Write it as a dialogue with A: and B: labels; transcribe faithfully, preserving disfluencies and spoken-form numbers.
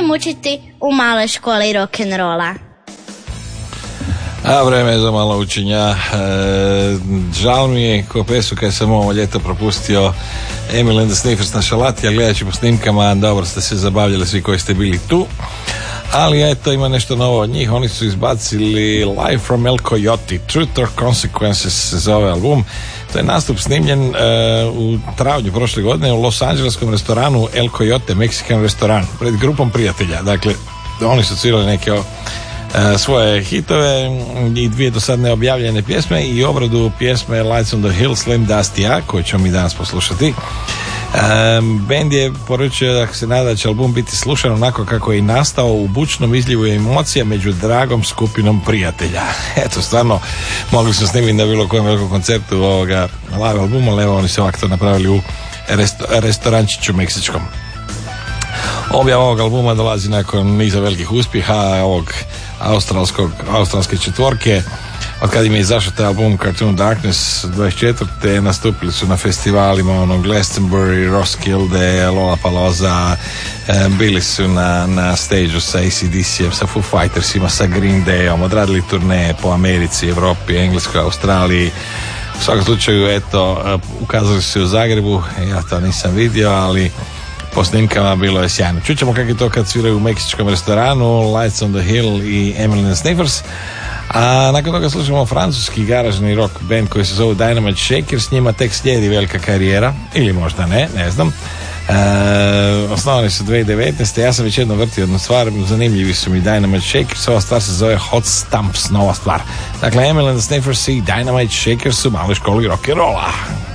A: idem učiti u maloj školi rock'n'rolla.
B: A vreme je za malo učenja. E, žal mi je ko pesu kad sam ovo ljeto propustio Emil and the Sniffers na šalati, a gledajući po snimkama dobro ste se zabavljali svi koji ste bili tu. Ali eto, ima nešto novo od njih. Oni su izbacili Live from El Coyote, Truth or Consequences se zove album. To je nastup snimljen uh, u travnju prošle godine u Los Angeleskom restoranu El Coyote, meksikan restoran, pred grupom prijatelja. Dakle, oni su svirali neke uh, svoje hitove i dvije do sad neobjavljene pjesme i obradu pjesme Lights on the Hill Slim Dustya, koju ćemo mi danas poslušati. Um, band je poručio da se nada da će album biti slušan onako kako je i nastao, u bučnom izljivu emocija među dragom skupinom prijatelja. Eto, stvarno mogli su snimiti na bilo kojem velikom koncertu ovoga live albuma, ali evo oni su ovako to napravili u resto, restorančiću meksičkom. Objava ovog albuma dolazi nakon niza velikih uspjeha ovog australskog, australske četvorke. Od kad im je izašao taj album Cartoon Darkness dvadeset četvrte nastupili su na festivalima ono Glastonbury, Roskilde, Lollapalooza, e, bili su na, na stage-u sa A C D C-em, sa Foo Fightersima, sa Green Dayom, odradili turneje po Americi, Evropi, Engleskoj, Australiji. U svakom slučaju, eto, ukazali su se u Zagrebu, ja to nisam vidio, ali po snimkama bilo je sjajno. Čućemo kako je to kad sviraju u meksičkom restoranu, Lights on the Hill i Emil and the Sniffers. A nakon toga slušamo francuski garažni rock band koji se zove Dynamite Shaker, s njima tek slijedi velika karijera, ili možda ne, ne znam. E, osnovani su dvije tisuće devetnaeste. Ja sam već jedno vrtio jednu stvar, zanimljivi su mi Dynamite Shakers, ova stvar se zove Hot Stumps, nova stvar. Dakle, Emil and the Sniffers i Dynamite Shakers su u maloj školi rock'n'rolla.